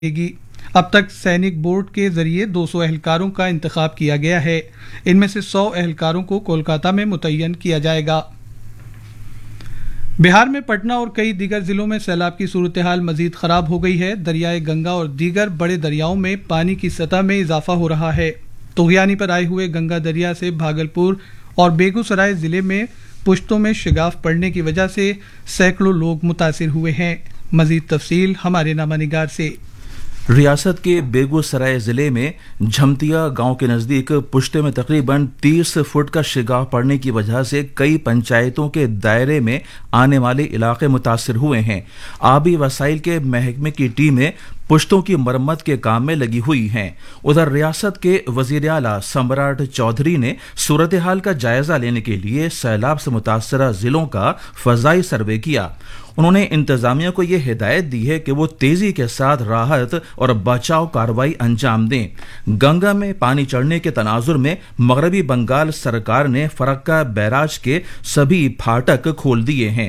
گی۔ اب تک سینک بورڈ کے ذریعے 200 اہلکاروں کا انتخاب کیا گیا ہے۔ ان میں سے 100 اہلکاروں کو کولکاتہ میں متعین کیا جائے گا۔ بہار میں پٹنہ اور کئی دیگر ضلعوں میں سیلاب کی صورتحال مزید خراب ہو گئی ہے۔ دریائے گنگا اور دیگر بڑے دریاؤں میں پانی کی سطح میں اضافہ ہو رہا ہے۔ طغیانی پر آئے ہوئے گنگا دریا سے بھاگلپور اور بیگو سرائے ضلع میں پشتوں میں شگاف پڑنے کی وجہ سے سینکڑوں لوگ متاثر ہوئے ہیں۔ مزید تفصیل ہمارے نامہ نگار سے۔ ریاست کے بیگو سرائے ضلع میں جھمتیا گاؤں کے نزدیک پشتے میں تقریباً 30 فٹ کا شگاف پڑنے کی وجہ سے کئی پنچایتوں کے دائرے میں آنے والے علاقے متاثر ہوئے ہیں۔ آبی وسائل کے محکمے کی ٹیمیں پشتوں کی مرمت کے کام میں لگی ہوئی ہیں۔ ادھر ریاست کے وزیر اعلیٰ سمراٹ چودھری نے صورتحال کا جائزہ لینے کے لیے سیلاب سے متاثرہ ضلعوں کا فضائی سروے کیا۔ انہوں نے انتظامیہ کو یہ ہدایت دی ہے کہ وہ تیزی کے ساتھ راحت اور بچاؤ کارروائی انجام دیں۔ گنگا میں پانی چڑھنے کے تناظر میں مغربی بنگال سرکار نے فرکا بیراج کے سبھی پھاٹک کھول دیے ہیں۔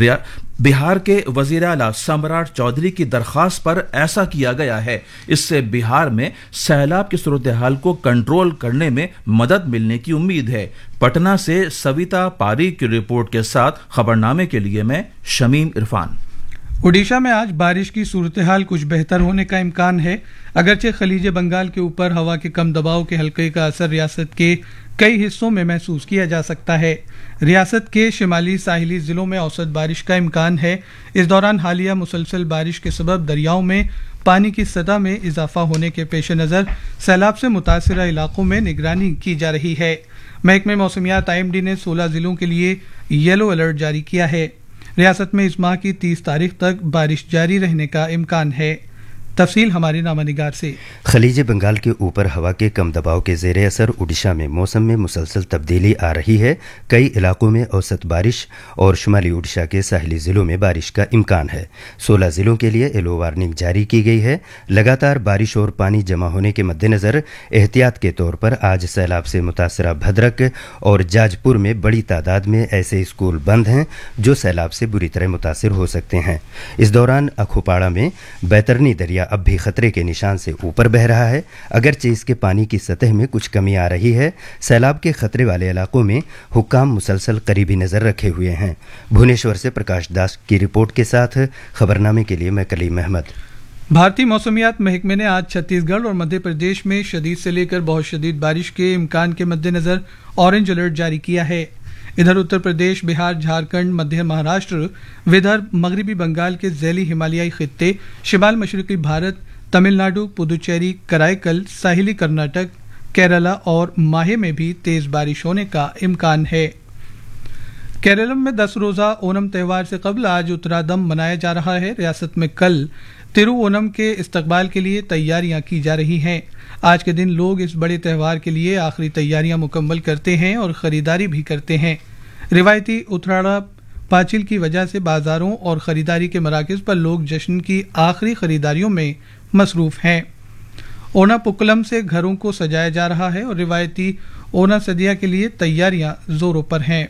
بہار کے وزیر اعلیٰ سمراٹ چودھری کی درخواست پر ایسا کیا گیا ہے۔ اس سے بہار میں سیلاب کی صورتحال کو کنٹرول کرنے میں مدد ملنے کی امید ہے۔ پٹنہ سے سویتا پاری کی رپورٹ کے ساتھ خبرنامے کے لیے میں شمیم عرفان۔ اڈیشہ میں آج بارش کی صورتحال کچھ بہتر ہونے کا امکان ہے، اگرچہ خلیج بنگال کے اوپر ہوا کے کم دباؤ کے حلقے کا اثر ریاست کے کئی حصوں میں محسوس کیا جا سکتا ہے۔ ریاست کے شمالی ساحلی ضلعوں میں اوسط بارش کا امکان ہے۔ اس دوران حالیہ مسلسل بارش کے سبب دریاؤں میں پانی کی سطح میں اضافہ ہونے کے پیش نظر سیلاب سے متاثرہ علاقوں میں نگرانی کی جا رہی ہے۔ محکمہ موسمیات IMD نے 16 ضلعوں کے لیے یلو الرٹ جاری کیا ہے۔ ریاست میں اس ماہ کی 30 تاریخ تک بارش جاری رہنے کا امکان ہے۔ تفصیل ہمارے نامہ نگار سے۔ خلیج بنگال کے اوپر ہوا کے کم دباؤ کے زیر اثر اڈیشہ میں موسم میں مسلسل تبدیلی آ رہی ہے۔ کئی علاقوں میں اوسط بارش اور شمالی اڈیشہ کے ساحلی ضلعوں میں بارش کا امکان ہے۔ 16 ضلعوں کے لیے یلو وارننگ جاری کی گئی ہے۔ لگاتار بارش اور پانی جمع ہونے کے مد نظر احتیاط کے طور پر آج سیلاب سے متاثرہ بھدرک اور جاج پور میں بڑی تعداد میں ایسے اسکول بند ہیں جو سیلاب سے بری طرح متاثر ہو سکتے ہیں۔ اس دوران اکھوپاڑا میں بیترنی دریا اب بھی خطرے کے نشان سے اوپر بہہ رہا ہے، اگرچہ اس کے پانی کی سطح میں کچھ کمی آ رہی ہے۔ سیلاب کے خطرے والے علاقوں میں حکام مسلسل قریبی نظر رکھے ہوئے ہیں۔ بھونیشور سے پرکاش داس کی رپورٹ کے ساتھ خبرنامے کے لیے میں کلیم احمد۔ بھارتی موسمیات محکمے نے آج چھتیس گڑھ اور مدھیہ پردیش میں شدید سے لے کر بہت شدید بارش کے امکان کے مد نظر اورنج الرٹ جاری کیا ہے۔ ادھر اتر پردیش، بہار، جھارکھنڈ، مدھیہ مہاراشٹر، ودربھ، مغربی بنگال کے ذیلی ہمالیائی خطے، شمال مشرقی بھارت، تمل ناڈو، پدوچیری، کرائیکل، ساحلی کرناٹک، کیرالہ اور ماہے میں بھی تیز بارش ہونے کا امکان ہے۔ کیرالم میں 10 روزہ اونم تہوار سے قبل آج اترادم منایا جا رہا ہے۔ ریاست میں کل ترو اونم کے استقبال کے لیے تیاریاں کی جا رہی ہیں۔ آج کے دن لوگ اس بڑے تہوار کے لیے آخری تیاریاں مکمل کرتے ہیں اور خریداری بھی کرتے ہیں۔ روایتی اتراڑا پاچل کی وجہ سے بازاروں اور خریداری کے مراکز پر لوگ جشن کی آخری خریداریوں میں مصروف ہیں۔ اونا پکلم سے گھروں کو سجایا جا رہا ہے اور روایتی اونا سدیا کے لیے تیاریاں زوروں پر ہیں۔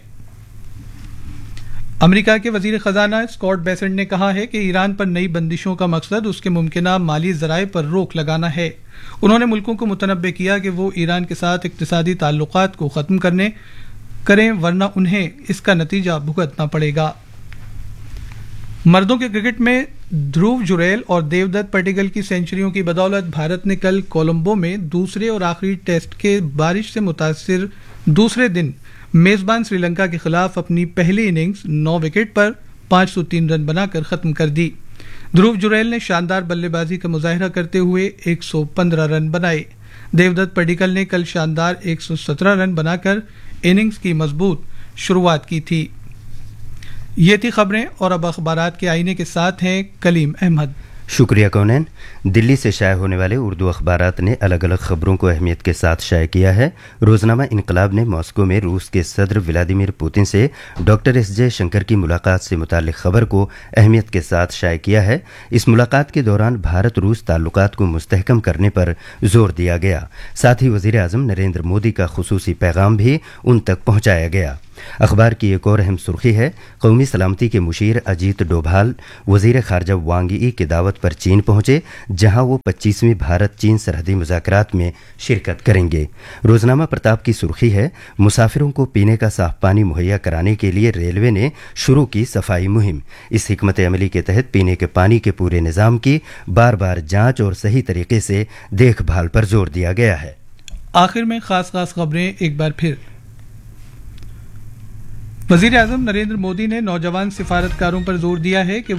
امریکہ کے وزیر خزانہ اسکاٹ بیسنٹ نے کہا ہے کہ ایران پر نئی بندشوں کا مقصد اس کے ممکنہ مالی ذرائع پر روک لگانا ہے۔ انہوں نے ملکوں کو متنبہ کیا کہ وہ ایران کے ساتھ اقتصادی تعلقات کو ختم کریں ورنہ انہیں اس کا نتیجہ بھگتنا پڑے گا۔ مردوں کے کرکٹ میں دھرو جوریل اور دیودت پٹیگل کی سینچریوں کی بدولت بھارت نے کل کولمبو میں دوسرے اور آخری ٹیسٹ کے بارش سے متاثر دوسرے دن میزبان سری لنکا کے خلاف اپنی پہلی اننگز 9 وکٹ پر 503 رن بنا کر ختم کر دی۔ دھرو جوریل نے شاندار بلے بازی کا مظاہرہ کرتے ہوئے 115 رن بنائے۔ دیودت پٹیکل نے کل شاندار 117 رن بنا کر اننگز کی مضبوط شروعات کی تھی۔ یہ تھی خبریں اور اب اخبارات کے آئینے کے ساتھ ہیں کلیم احمد۔ شکریہ کونین۔ دلی سے شائع ہونے والے اردو اخبارات نے الگ الگ خبروں کو اہمیت کے ساتھ شائع کیا ہے۔ روزنامہ انقلاب نے ماسکو میں روس کے صدر ولادیمیر پوتن سے ڈاکٹر ایس جے شنکر کی ملاقات سے متعلق خبر کو اہمیت کے ساتھ شائع کیا ہے۔ اس ملاقات کے دوران بھارت روس تعلقات کو مستحکم کرنے پر زور دیا گیا، ساتھ ہی وزیر اعظم نریندر مودی کا خصوصی پیغام بھی ان تک پہنچایا گیا۔ اخبار کی ایک اور اہم سرخی ہے قومی سلامتی کے مشیر اجیت ڈوبھال وزیر خارجہ وانگ ای کی دعوت پر چین پہنچے، جہاں وہ 25ویں بھارت چین سرحدی مذاکرات میں شرکت کریں گے۔ روزنامہ پرتاپ کی سرخی ہے مسافروں کو پینے کا صاف پانی مہیا کرانے کے لیے ریلوے نے شروع کی صفائی مہم۔ اس حکمت عملی کے تحت پینے کے پانی کے پورے نظام کی بار بار جانچ اور صحیح طریقے سے دیکھ بھال پر زور دیا گیا ہے۔ آخر میں خاص خبریں ایک بار پھر۔ وزیر اعظم نریندر مودی نے نوجوان سفارتکاروں پر زور دیا ہے کہ